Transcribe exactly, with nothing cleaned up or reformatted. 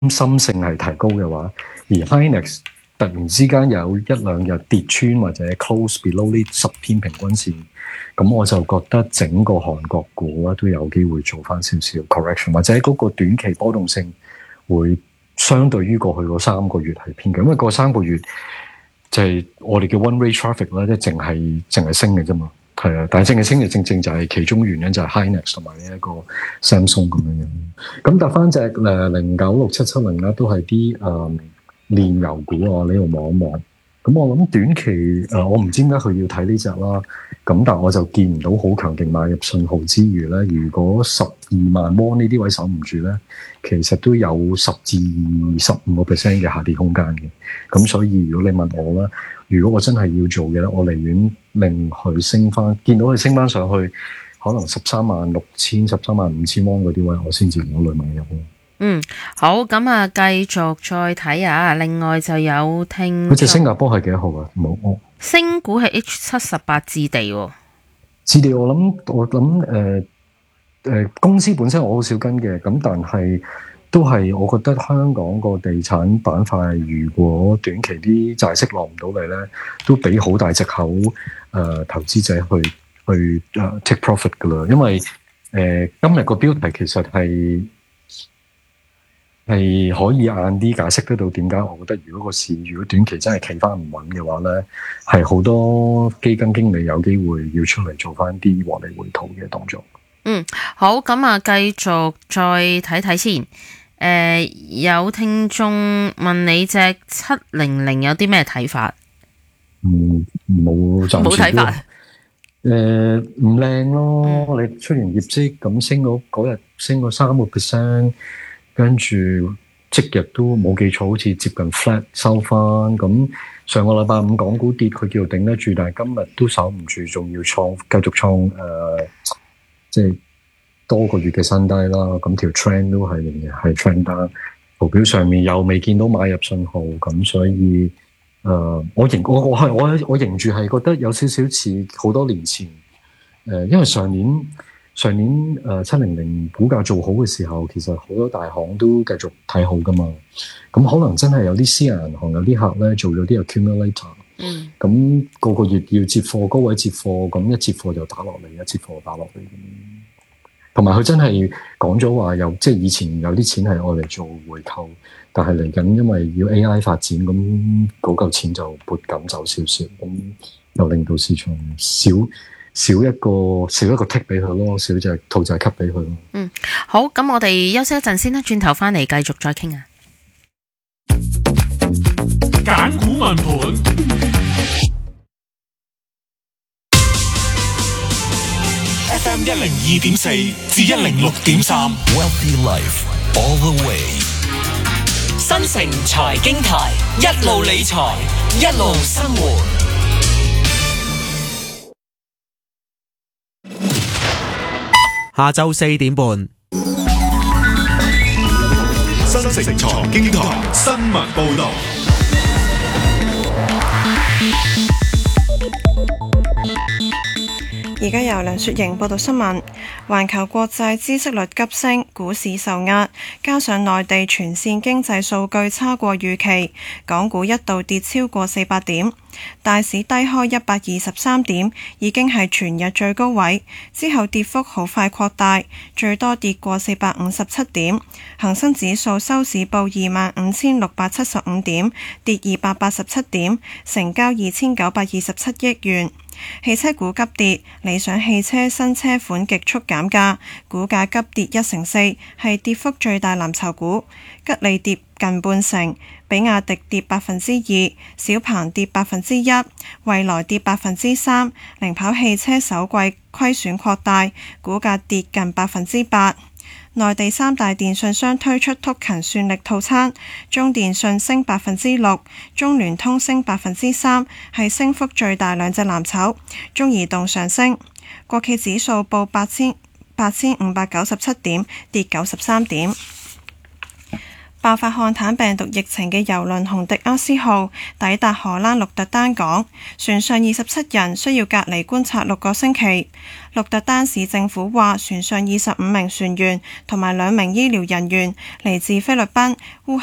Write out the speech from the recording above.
心性係提高嘅話，而 Hynix 突然之間有一兩日跌穿或者 close below 呢十天平均線，咁我就覺得整個韓國股咧都有機會做翻少少 correction， 或者嗰個短期波動性會相對於過去嗰三個月係偏強，因為嗰三個月就係我哋嘅 one way traffic 咧，即係淨係淨係升嘅啫嘛。係啊，但係淨係升嘅正正就係其中原因就係 Hynix 同埋呢一個 Samsung 咁樣樣。咁搭翻隻誒零九六七七零咧，都係啲誒煉油股啊，你度望一望。咁我諗短期誒、呃，我唔知點解佢要睇呢隻啦。咁但係我就見唔到好強勁買入信號之餘咧，如果十二萬蚊呢啲位守唔住咧，其實都有十至十五個 percent 嘅下跌空間嘅。咁所以如果你問我啦，如果我真係要做嘅咧，我寧願令佢升翻，見到佢升翻上去，可能十三萬六千、十三萬五千蚊嗰啲位，我先至考慮買入咯。 嗯，好，咁啊，繼續再睇下。另外就有聽， 嗰隻新加坡係幾多號啊？冇我星股係 H 七十八置地喎。 置地我諗我諗誒誒公司本身我好少跟嘅，咁但係都係我覺得香港個地產板塊，如果短期啲債息落唔到嚟咧，都俾好大藉口誒、呃、投資者去去誒、uh, take profit 噶啦，因為誒、呃、今日個標題其實係。係可以晏啲解釋得到點解？我覺得如果個市如果短期真係企翻唔穩嘅話咧，係好多基金經理有機會要出嚟做翻啲獲利回吐嘅動作。 嗯，好，咁啊，繼續再睇睇先。誒、呃，有聽眾問你隻七零零有啲咩睇法？ 嗯，冇暫時冇睇法。 誒，唔靚咯！嗯、你出完業績咁升嗰嗰日升咗三個 percent。跟住即日都冇記錯，好似接近 flat 收翻。咁上個禮拜五港股跌，佢叫做頂得住，但係今日都守唔住，仲要創繼續創誒、呃，即係多個月嘅新低啦。咁條 trend 都係仍然係 trend down，圖表上面又未見到買入信號，咁所以誒、呃，我認我我係我我認住係覺得有少少似好多年前誒、呃，因為上年。上年誒七零零股價做好嘅時候，其實好多大行都繼續睇好噶嘛。咁可能真係有啲私人銀行有啲客咧做咗啲 accumulator，嗯，咁個個月要接貨，高位接貨，咁一接貨就打落嚟，一接貨打落嚟。同埋佢真係講咗話，有即係以前有啲錢係愛嚟做回購，但係嚟緊因為要 A I 發展，咁嗰嚿錢就撥緊走少少，咁又令到市場少。少一個少一個 tick 俾佢咯，少隻兔仔級俾佢咯。 嗯，好，咁我哋休息一陣先啦，轉頭翻嚟繼續再傾啊。 揀股問盤 F M 一零二點四至一零六點三 Wealthy Life All the Way 新城財經台一路理財一路生活。 下晝四點半， 新城財經台新聞報道。 而家由梁雪瑩報道新聞。環球國際孳息率急升，股市受壓，加上內地全線經濟數據差過預期，港股一度跌超過四百點，大市低開一百二十三點，已經係全日最高位。之後跌幅好快擴大，最多跌過四百五十七點。恒生指數收市報二萬五千六百七十五點，跌二百八十七點，成交二千九百二十七億元。汽車股急跌，理想汽車新車款極速減價，股價急跌一成四，係跌幅最大藍籌股。吉利跌近半成，比亞迪跌百分之二，小鵬跌百分之一，蔚來跌百分之三。零跑汽車首季虧損擴大，股價跌近百分之八。內地三大電訊商推出 Token 算力套餐，中電信升百分之六，中聯通升百分之三，係升幅最大兩隻藍籌。中移動上升，國企指數報八千八千五百九十七點，跌九十三點。 爆發漢坦病毒疫情嘅郵輪洪迪厄斯號抵達荷蘭鹿特丹港，船上二十七人需要隔離觀察六個星期。鹿特丹市政府話，船上二十五名船員同埋兩名醫療人員嚟自菲律賓、烏